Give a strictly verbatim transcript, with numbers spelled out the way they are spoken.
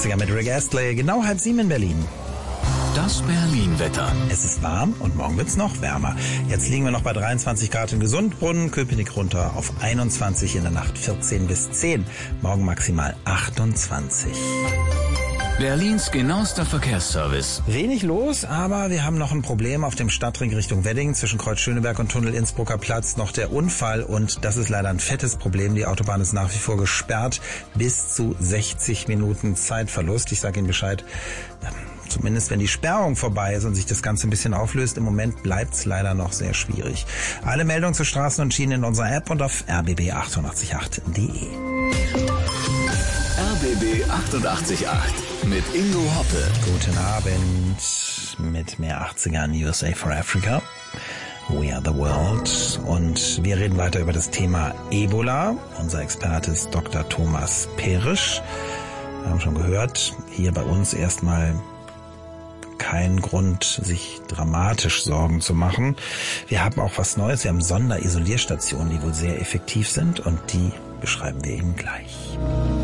achtziger mit Rick Astley, genau halb sieben in Berlin. Das Berlin-Wetter. Es ist warm und morgen wird's noch wärmer. Jetzt liegen wir noch bei dreiundzwanzig Grad in Gesundbrunnen, Köpenick runter auf einundzwanzig, in der Nacht vierzehn bis zehn. Morgen maximal achtundzwanzig. Berlins genauester Verkehrsservice. Wenig los, aber wir haben noch ein Problem auf dem Stadtring Richtung Wedding zwischen Kreuz Schöneberg und Tunnel Innsbrucker Platz. Noch der Unfall und das ist leider ein fettes Problem. Die Autobahn ist nach wie vor gesperrt. Bis zu sechzig Minuten Zeitverlust. Ich sage Ihnen Bescheid. Zumindest wenn die Sperrung vorbei ist und sich das Ganze ein bisschen auflöst. Im Moment bleibt's leider noch sehr schwierig. Alle Meldungen zu Straßen und Schienen in unserer App und auf r b b achtundachtzig acht punkt d e. R B B achtundachtzig Komma acht mit Ingo Hoppe. Guten Abend mit mehr achtziger U S A for Africa. We are the world. Und wir reden weiter über das Thema Ebola. Unser Experte ist Doktor Thomas Perisch. Wir haben schon gehört, hier bei uns erstmal kein Grund, sich dramatisch Sorgen zu machen. Wir haben auch was Neues. Wir haben Sonderisolierstationen, die wohl sehr effektiv sind und die beschreiben wir Ihnen gleich.